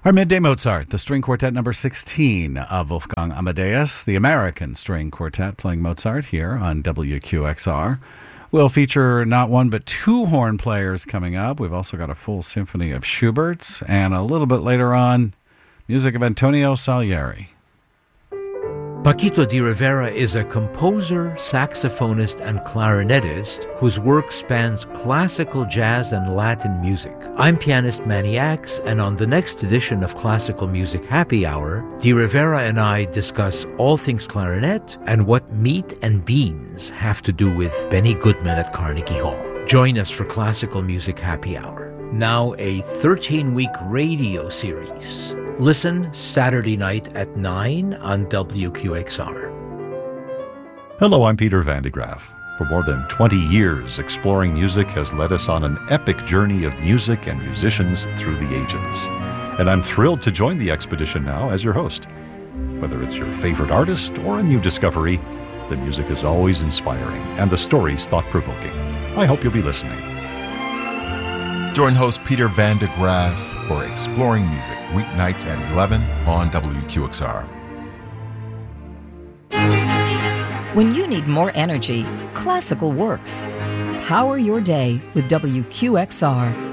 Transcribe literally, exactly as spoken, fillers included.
Our Midday Mozart, the string quartet number sixteen of Wolfgang Amadeus, the American string quartet playing Mozart here on W Q X R. We'll feature not one but two horn players coming up. We've also got a full symphony of Schubert's, and a little bit later on, music of Antonio Salieri. Paquito D'Rivera is a composer, saxophonist, and clarinetist whose work spans classical jazz and Latin music. I'm pianist Manny Axe, and on the next edition of Classical Music Happy Hour, D'Rivera and I discuss all things clarinet and what meat and beans have to do with Benny Goodman at Carnegie Hall. Join us for Classical Music Happy Hour, now a thirteen-week radio series. Listen Saturday night at nine on W Q X R. Hello, I'm Peter Van de Graaf. For more than twenty years, Exploring Music has led us on an epic journey of music and musicians through the ages. And I'm thrilled to join the expedition now as your host. Whether it's your favorite artist or a new discovery, the music is always inspiring and the stories thought-provoking. I hope you'll be listening. Join host Peter Van de Graaf for Exploring Music, weeknights at eleven on W Q X R. When you need more energy, classical works. Power your day with W Q X R.